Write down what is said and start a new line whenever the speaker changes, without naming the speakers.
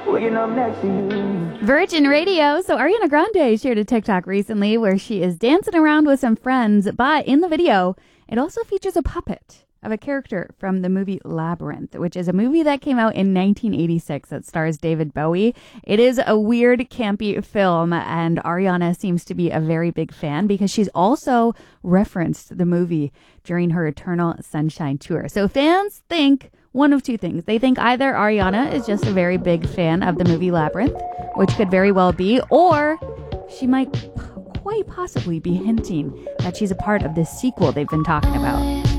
Waking up next to you.
Virgin Radio. So Ariana Grande shared a TikTok recently where she is dancing around with some friends, but in the video, it also features a puppet of a character from the movie Labyrinth, which is a movie that came out in 1986 that stars David Bowie. It is a weird, campy film, and Ariana seems to be a very big fan because she's also referenced the movie during her Eternal Sunshine tour. So fans think one of two things. They think either Ariana is just a very big fan of the movie Labyrinth, which could very well be, or she might quite possibly be hinting that she's a part of this sequel they've been talking about.